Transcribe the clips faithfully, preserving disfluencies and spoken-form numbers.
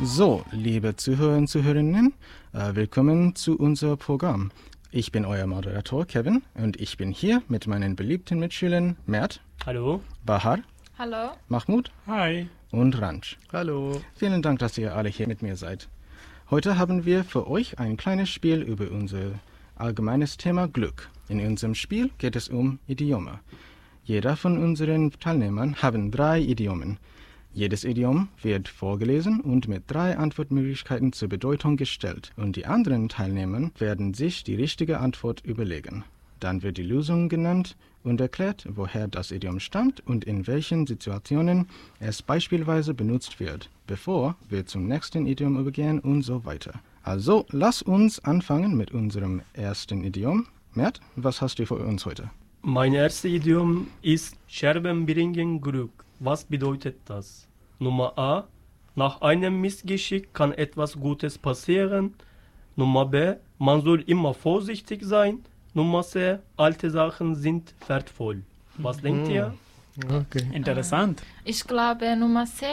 So, liebe Zuhörer und Zuhörerinnen, äh, willkommen zu unserem Programm. Ich bin euer Moderator Kevin und ich bin hier mit meinen beliebten Mitschülern Mert. Hallo. Bahar. Hallo. Mahmoud. Hi. Und Ranj. Hallo. Vielen Dank, dass ihr alle hier mit mir seid. Heute haben wir für euch ein kleines Spiel über unser allgemeines Thema Glück. In unserem Spiel geht es um Idiome. Jeder von unseren Teilnehmern haben drei Idiomen. Jedes Idiom wird vorgelesen und mit drei Antwortmöglichkeiten zur Bedeutung gestellt und die anderen Teilnehmer werden sich die richtige Antwort überlegen. Dann wird die Lösung genannt und erklärt, woher das Idiom stammt und in welchen Situationen es beispielsweise benutzt wird, bevor wir zum nächsten Idiom übergehen und so weiter. Also, lass uns anfangen mit unserem ersten Idiom. Mert, was hast du für uns heute? Mein erstes Idiom ist Scherben bringen Glück. Was bedeutet das? Nummer A. Nach einem Missgeschick kann etwas Gutes passieren. Nummer B. Man soll immer vorsichtig sein. Nummer C. Alte Sachen sind wertvoll. Was mhm. denkt ihr? Okay. Interessant. Ich glaube Nummer C.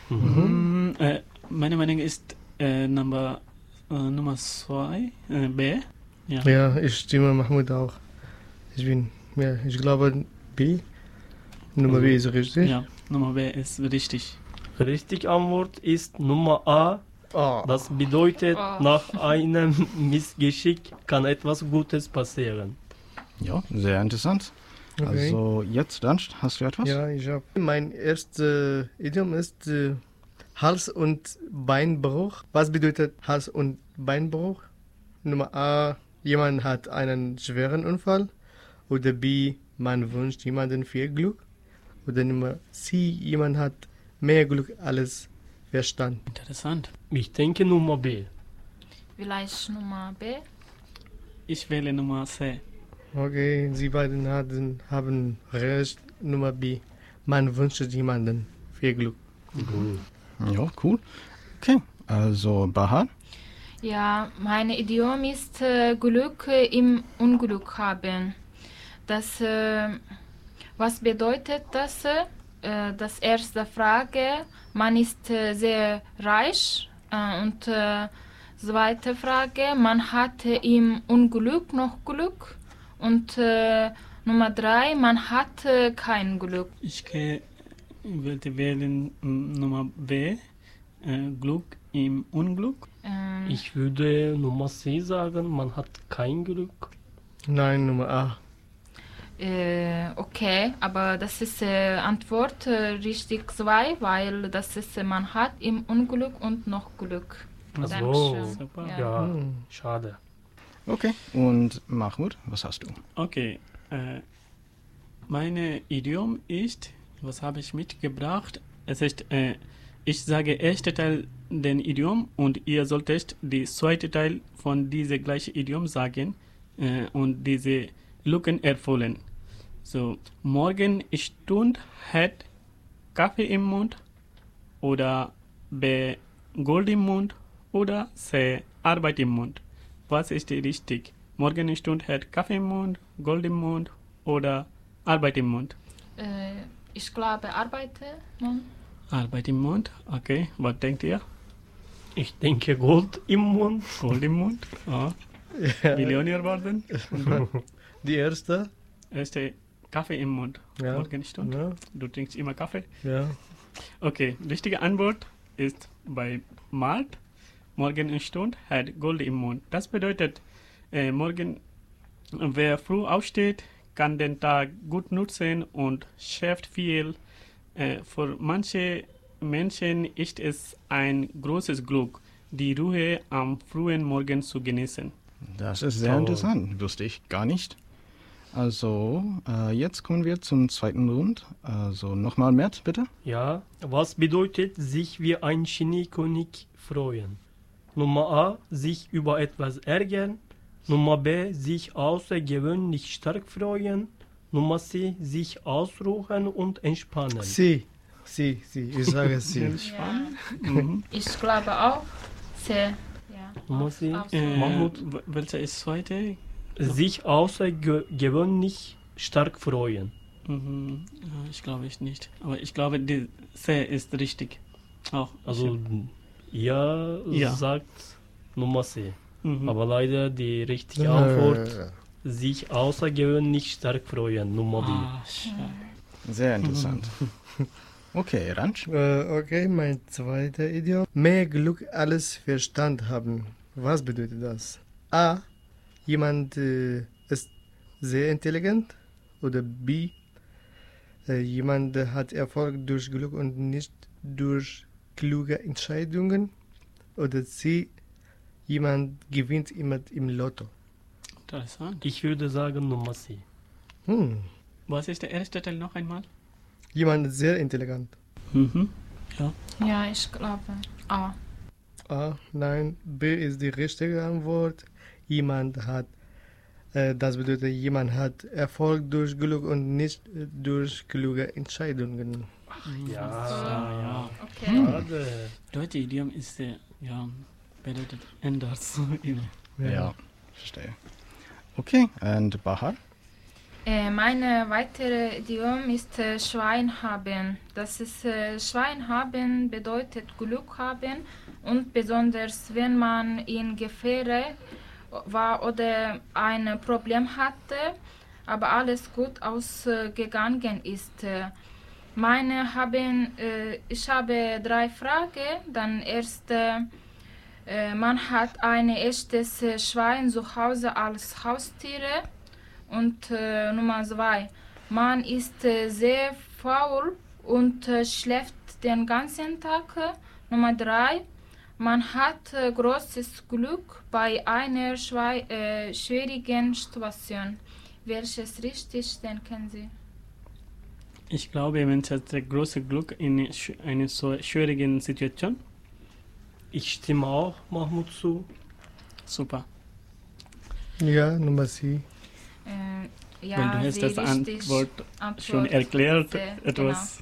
Mhm. Äh, meine Meinung ist äh, Nummer, äh, Nummer zwei, äh, B. Ja. ja, ich stimme Mahmoud auch. Ich bin, ja, ich glaube B. Nummer B ist richtig. Ja, Nummer B ist richtig. Richtig Antwort ist Nummer A. Oh. Das bedeutet, Oh. nach einem Missgeschick kann etwas Gutes passieren. Ja, sehr interessant. Okay. Also jetzt, Ranj, hast du etwas? Ja, ich habe. Mein erstes Idiom ist äh, Hals- und Beinbruch. Was bedeutet Hals- und Beinbruch? Nummer A, jemand hat einen schweren Unfall. Oder B, man wünscht jemanden viel Glück. Oder Nummer C, jemand hat mehr Glück als Verstand. Interessant. Ich denke Nummer B. Vielleicht Nummer B. Ich wähle Nummer C. Okay, Sie beiden haben, haben recht. Nummer B, man wünscht jemanden viel Glück. Ja, cool. Okay, also Bahar. Ja, mein Idiom ist äh, Glück äh, im Unglück haben. Das, äh, was bedeutet das? Äh, das erste Frage, man ist äh, sehr reich. Äh, und äh, zweite Frage, man hat äh, im Unglück noch Glück. Und äh, Nummer drei, man hat äh, kein Glück. Ich ge- wollte wählen mm, Nummer B. Äh, Glück im Unglück. Ähm, Ich würde Nummer C sagen, man hat kein Glück. Nein, Nummer A. Äh, okay, aber das ist äh, Antwort äh, richtig zwei, weil das ist, äh, man hat im Unglück und noch Glück. Ach so. Dankeschön. Super. Ja. Ja, Hm. schade. Okay, und Mahmoud, was hast du? Okay. Äh, meine Idiom ist, was habe ich mitgebracht? Es ist, äh, ich sage erste Teil den Idiom und ihr solltet die zweite Teil von diesem gleichen Idiom sagen äh, und diese Lücken erfüllen. So, morgen Stund hat Kaffee im Mund oder B Gold im Mund oder C Arbeit im Mund. Was ist richtig? Morgen Stund hat Kaffee im Mund, Gold im Mund oder Arbeit im Mund? Äh, ich glaube, arbeite man. Arbeit im Mund, okay. Was denkt ihr? Ich denke Gold im Mund. Gold im Mund? Ah. Ja. Millionär werden? Die erste? Erste Kaffee im Mund. Ja. Morgen Stund. Ja. Du trinkst immer Kaffee? Ja. Okay, richtige Antwort ist bei Malt. Morgen Stund hat Gold im Mund. Das bedeutet, äh, morgen, wer früh aufsteht, kann den Tag gut nutzen und schafft viel. Äh, für manche Menschen ist es ein großes Glück, die Ruhe am frühen Morgen zu genießen. Das ist sehr Toll. interessant, wusste ich gar nicht. Also, äh, jetzt kommen wir zum zweiten Rund. Also nochmal Mert, bitte. Ja, was bedeutet sich wie ein Schneekönig freuen? Nummer A, sich über etwas ärgern. Nummer B, sich außergewöhnlich stark freuen. Nummer C, sich ausruhen und entspannen. C. C, C. Ich sage C. Ja. Mhm. Ich glaube auch C. Ja. Nummer Aus- C. aus- Äh, Mahmoud. w- welcher ist zweite? Sich außergewöhnlich stark freuen. Mhm. Ja, ich glaube ich nicht. Aber ich glaube, die C ist richtig. Auch. Also Ihr Ja. sagt Nummer C. Mhm. Aber leider die richtige Äh, Antwort, sich außergewöhnlich stark freuen, Nummer B. Ah, schade. Sehr interessant. Okay, Ranch. Äh, okay, mein zweiter Idiom. Mehr Glück als Verstand haben. Was bedeutet das? A. Jemand äh, ist sehr intelligent. Oder B. Äh, jemand hat Erfolg durch Glück und nicht durch kluge Entscheidungen. Oder C. Jemand gewinnt immer im Lotto. Interessant. Ich würde sagen Nummer C. Hm. Was ist der erste Teil noch einmal? Jemand ist sehr intelligent. Mhm. Ja. Ja, ich glaube A. A. Nein. B ist die richtige Antwort. Jemand hat, äh, das bedeutet, jemand hat Erfolg durch Glück und nicht äh, durch kluge Entscheidungen. Ja, ja. Okay. schade. Deutsche Idiom ist äh, ja bedeutet anders. Immer. Ja, verstehe. Okay, und Bahar? Äh, meine weitere Idiom ist äh, Schwein haben. Das ist äh, Schwein haben bedeutet Glück haben und besonders wenn man in Gefahr war oder ein Problem hatte, aber alles gut ausgegangen ist. Äh, Meine haben, äh, ich habe drei Fragen. Dann erste, äh, man hat ein echtes äh, Schwein zu Hause als Haustier. Und äh, Nummer zwei, man ist äh, sehr faul und äh, schläft den ganzen Tag. Nummer drei, man hat äh, großes Glück bei einer schwei- äh, schwierigen Situation. Welches richtig, denken Sie? Ich glaube, Mensch hat das große Glück in sch- einer so schwierigen Situation. Ich stimme auch Mahmoud zu. Super. Ja, Nummer C. Äh, ja, Weil du hast die das richtig Antwort Antwort schon erklärt, sehr, etwas.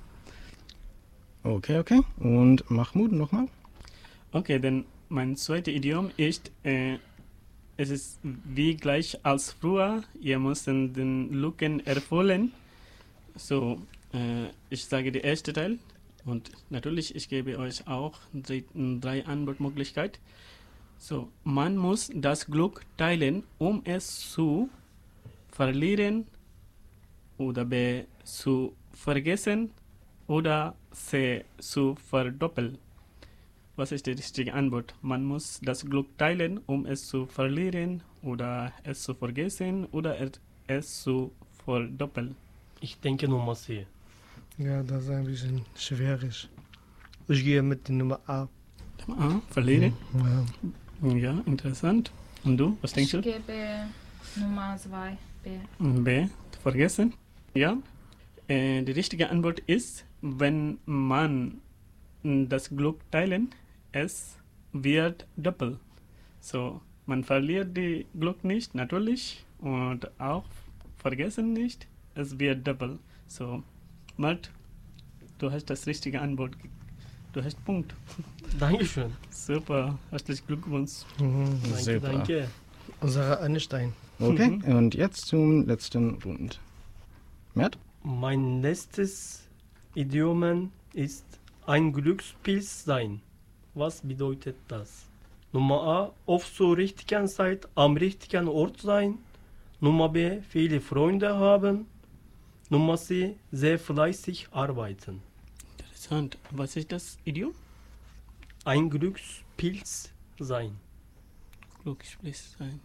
Okay, okay. Und Mahmoud nochmal? Okay, dann mein zweites Idiom ist, äh, es ist wie gleich als früher, ihr müsst den Lücken erfüllen. So, äh, ich sage den ersten Teil und natürlich, ich gebe euch auch drei, drei Antwortmöglichkeiten. So, man muss das Glück teilen, um es zu verlieren oder B, zu vergessen oder C, zu verdoppeln. Was ist die richtige Antwort? Man muss das Glück teilen, um es zu verlieren oder es zu vergessen oder es- es zu verdoppeln. Ich denke Nummer C. Ja, das ist ein bisschen schwierig. Ich gehe mit der Nummer A. Ah, verlieren? Ja. Ja, interessant. Und du, was denkst Ich du? gebe Nummer zwei B. B, vergessen? Ja. Äh, die richtige Antwort ist, wenn man das Glück teilen, es wird doppelt. So, man verliert die Glück nicht, natürlich, und auch vergessen nicht, es wird doppelt. So, Mart, du hast das richtige Antwort. ge- Du hast Punkt. Dankeschön. Super, herzlichen Glückwunsch. Mhm. Danke, Super. danke. Unsere Einstein. Okay, Mhm. und jetzt zum letzten Rund. Mert? Mein nächstes Idiom ist ein Glückspilz sein. Was bedeutet das? Nummer A, oft zur richtigen Zeit am richtigen Ort sein. Nummer B, viele Freunde haben. Nummer C, sehr fleißig arbeiten. Interessant. Was ist das Idiom? Ein Glückspilz sein. Glückspilz sein.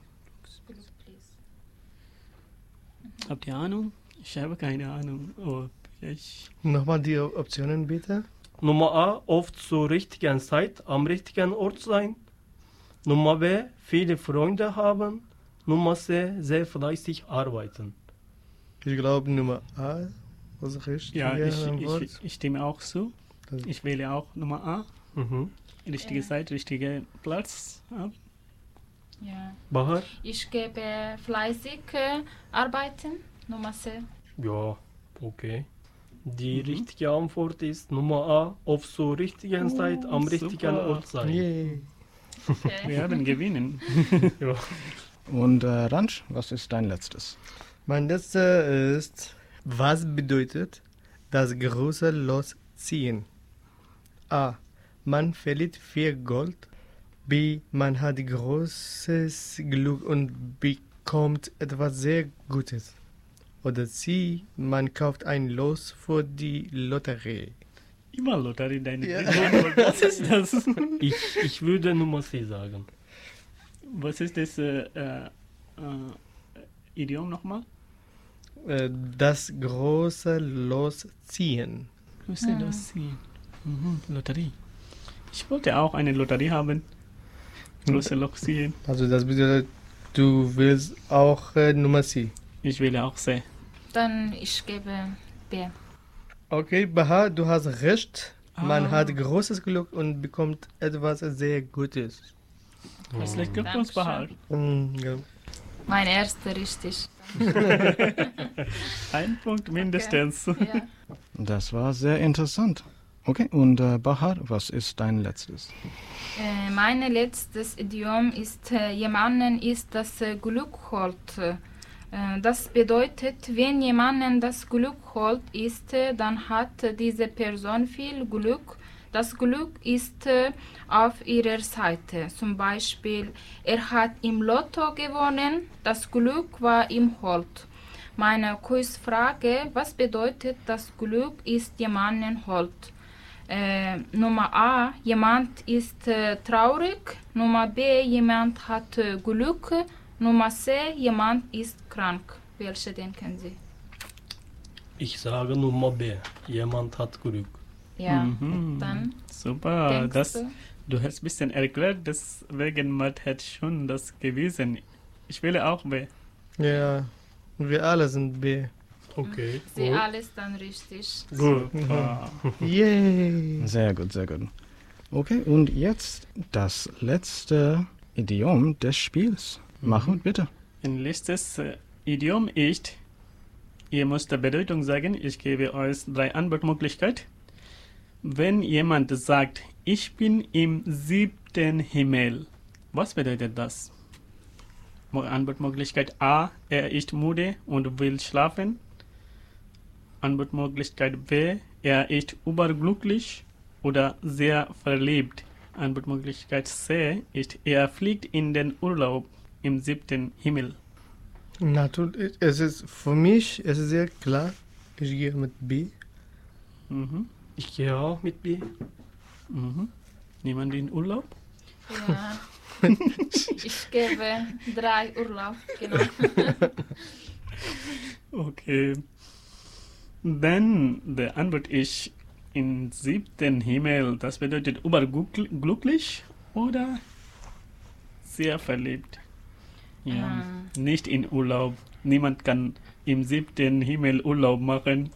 Habt ihr Ahnung? Ich habe keine Ahnung. Oh, ich Nochmal die Optionen bitte. Nummer A, oft zur richtigen Zeit am richtigen Ort sein. Nummer B, viele Freunde haben. Nummer C, sehr fleißig arbeiten. Ich glaube Nummer A ist richtig. ja, ich, Antwort. ich, ich stimme auch zu. Das- Ich wähle auch Nummer A. Mhm. Richtige Ja. Zeit, richtiger Platz. Ja. Ja. Bahar? Ich gebe fleißig äh, arbeiten. Nummer C. Ja, okay. Die Mhm. richtige Antwort ist Nummer A, auf zur richtigen Zeit am super. richtigen Ort sein. Yay. Okay. Wir haben gewinnen. Ja. Und äh, Ranch, was ist dein letztes? Mein letzter ist, was bedeutet das große Los ziehen? A. man verliert viel Gold. B, man hat großes Glück und bekommt etwas sehr Gutes. Oder C, man kauft ein Los für die Lotterie. Immer Lotterie, deine Ja. Antwort. Was ist das? Ich, ich würde Nummer C sagen. Was ist das äh, äh, äh, Idiom nochmal? Äh, Das große Los ziehen. Größe Los ziehen. Mhm, Lotterie. Ich wollte auch eine Lotterie haben. Große Loch ziehen. Also das bedeutet, du willst auch äh, Nummer C. Ich will auch C. Dann ich gebe B. Okay, Bahar, du hast recht. Man Ah. hat großes Glück und bekommt etwas sehr Gutes. Herzlichen Glückwunsch, Bahar. Dankeschön. Mm, ja. Mein erster richtig. Ein Punkt mindestens. Ja. Das war sehr interessant. Okay, und äh, Bahar, was ist dein letztes? Äh, mein letztes Idiom ist, äh, jemanden ist das äh, Glück holt. Äh, das bedeutet, wenn jemanden das Glück holt ist, äh, dann hat äh, diese Person viel Glück. Das Glück ist äh, auf ihrer Seite. Zum Beispiel, er hat im Lotto gewonnen, das Glück war ihm hold. Meine Quizfrage, was bedeutet das Glück ist jemanden hold? Äh, Nummer A, jemand ist äh, traurig. Nummer B, jemand hat äh, Glück. Nummer C, jemand ist krank. Welche denken Sie? Ich sage Nummer B. Jemand hat Glück. Ja, Mhm. dann Super, denkst das, du? du hast ein bisschen erklärt, deswegen Matt hat schon das gewesen. Ich will auch B. Ja, wir alle sind B. Okay. Sie gut. alles dann richtig. Super. Yay! Sehr gut, sehr gut. Okay, und jetzt das letzte Idiom des Spiels. Mahmoud, bitte. Ein letztes äh, Idiom ist, ihr müsst die Bedeutung sagen, ich gebe euch drei Antwortmöglichkeiten. Wenn jemand sagt, ich bin im siebten Himmel, was bedeutet das? Mo- Antwortmöglichkeit A, er ist müde und will schlafen. Antwortmöglichkeit B, er ist überglücklich oder sehr verliebt. Antwortmöglichkeit C ist, er fliegt in den Urlaub im siebten Himmel. Natürlich, es ist für mich, es ist sehr klar, ich gehe mit B. Mhm. Ich gehe auch mit B. Mhm. Niemand in Urlaub? Ja. Ich gebe drei Urlaub, genau. Okay. Dann die Antwort ist im siebten Himmel. Das bedeutet überglücklich oder sehr verliebt. Ja. Ähm. Nicht in Urlaub. Niemand kann im siebten Himmel Urlaub machen.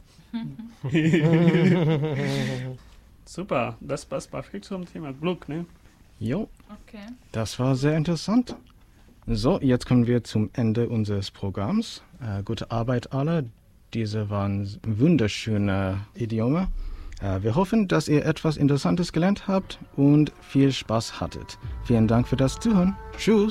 Super, das passt perfekt zum Thema Glück, ne? Jo, Okay. das war sehr interessant. So, jetzt kommen wir zum Ende unseres Programms. Äh, gute Arbeit alle. Diese waren wunderschöne Idiome. Äh, wir hoffen, dass ihr etwas Interessantes gelernt habt und viel Spaß hattet. Vielen Dank für das Zuhören. Tschüss.